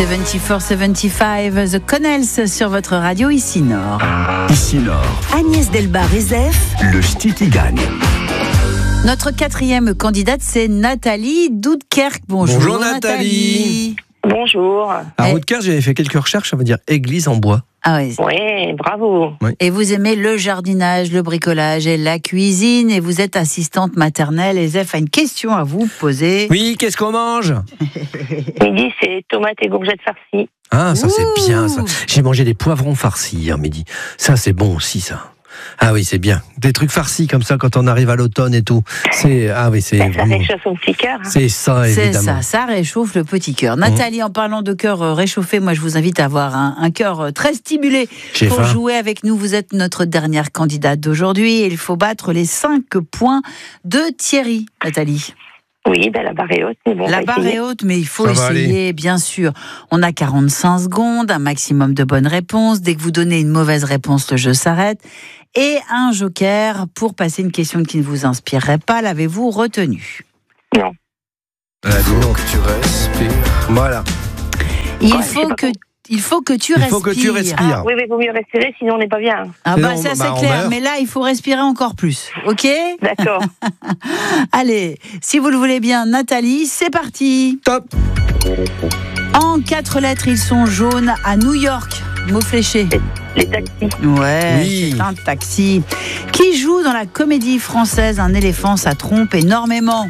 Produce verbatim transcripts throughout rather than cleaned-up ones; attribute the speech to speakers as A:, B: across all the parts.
A: soixante-quatre soixante-quinze, The Connells sur votre radio ici Nord.
B: Ici Nord.
C: Agnès Delbar-Rezef.
B: Le Stiti gagne.
A: Notre quatrième candidate, c'est Nathalie Doudkerk. Bonjour,
D: Bonjour Nathalie.
A: Nathalie.
E: Bonjour.
D: À
A: Eh.
D: Roudekers, j'avais fait quelques recherches, ça veut dire église en bois.
A: Ah oui.
E: Oui, bravo.
A: Et vous aimez le jardinage, le bricolage et la cuisine, et vous êtes assistante maternelle. Et Zef a une question à vous poser.
D: Oui, qu'est-ce qu'on mange?
E: Midi, c'est tomates et courgettes farcies.
D: Ah, ça c'est
A: Ouh.
D: bien ça. J'ai mangé des poivrons farcis hier midi. Ça c'est bon aussi ça. Ah oui, c'est bien. Des trucs farcis comme ça quand on arrive à l'automne et tout. C'est ah oui, c'est
E: Ça, ça
D: vraiment.
E: réchauffe son petit cœur.
D: C'est ça
A: C'est
D: évidemment.
A: ça, ça réchauffe le petit cœur. Nathalie, en parlant de cœur euh, réchauffé, moi je vous invite à avoir un, un cœur euh, très stimulé
D: J'ai
A: pour
D: faim.
A: jouer avec nous. Vous êtes notre dernière candidate d'aujourd'hui et il faut battre les cinq points de Thierry, Nathalie.
E: Oui, ben, la barre est haute, mais bon, on
A: La
E: va
A: barre
E: essayer.
A: est haute, mais il faut
D: Ça va
A: essayer, bien sûr. On a quarante-cinq secondes, un maximum de bonnes réponses. Dès que vous donnez une mauvaise réponse, le jeu s'arrête. Et un joker pour passer une question qui ne vous inspirerait pas. L'avez-vous retenu?
E: Non.
D: Ah, dis donc.
B: Que tu respires.
D: Voilà.
A: Il
E: Ouais,
A: faut
E: je sais pas
A: que, il faut que tu
D: Il
A: respires.
D: faut que tu respires.
E: Ah, oui, mais il vaut mieux respirer, sinon on n'est pas bien.
A: Ah
D: Sinon,
A: bah ça
D: bah,
A: c'est
D: on
A: clair,
D: meurt.
A: mais là il faut respirer encore plus, ok?
E: D'accord.
A: Allez, si vous le voulez bien, Nathalie, c'est parti.
D: Top.
A: En quatre lettres, ils sont jaunes à New York. Mot fléché.
E: Les taxis.
A: Ouais,
D: Oui.
A: c'est un taxi. Qui joue dans la comédie française Un éléphant, ça trompe énormément.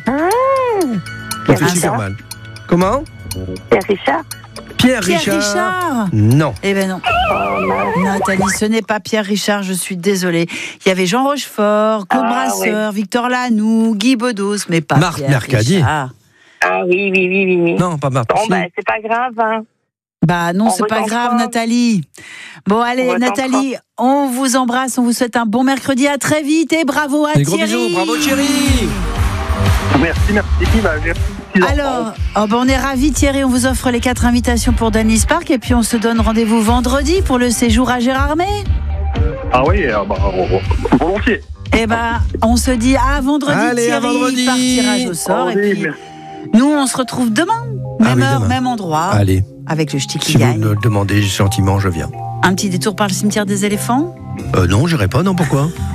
D: Ça fait
E: Pierre
D: super
E: Richard.
D: mal. Comment?
E: Pierre Richard.
D: Pierre,
A: Pierre
D: Richard.
A: Richard.
D: Non.
A: Eh ben non.
E: Oh, mince.
A: Nathalie, ce n'est pas Pierre Richard, je suis désolée. Il y avait Jean Rochefort, Claude
E: Ah,
A: Brasseur, Victor Lanoux, Guy Bedos, mais pas
D: Marthe
A: Pierre
D: Mercadier.
A: Richard.
E: Ah oui, oui, oui, oui, oui.
D: Non, pas Marthe.
E: Bon,
D: Si.
E: ben, c'est pas grave, hein.
A: Bah non,
E: On
A: c'est pas
E: retentera.
A: grave, Nathalie. Bon, allez,
E: On retentera.
A: Nathalie, on vous embrasse, on vous souhaite un bon mercredi, à très vite et bravo à
D: Des gros
A: Thierry.
D: bisous, bravo Thierry.
F: Merci, merci. Bah, j'ai six enfants.
A: Alors, oh ben on est ravis Thierry, on vous offre les quatre invitations pour Dennis Park et puis on se donne rendez-vous vendredi pour le séjour à Gérardmer.
F: Ah oui, ah bah, volontiers.
A: Eh ben, on se dit à vendredi
D: Allez, à
A: Thierry,
D: vendredi.
A: par tirage au sort.
F: Oui,
A: et puis,
F: merci.
A: nous, on se retrouve demain,
D: Ah
A: même
D: oui,
A: heure,
D: demain.
A: même endroit,
D: Allez,
A: avec le ch'ti qui
D: si vous
A: gagne.
D: me le demandez gentiment, je viens.
A: Un petit détour par le cimetière des éléphants.
D: Euh, non, j'irai pas, non, pourquoi?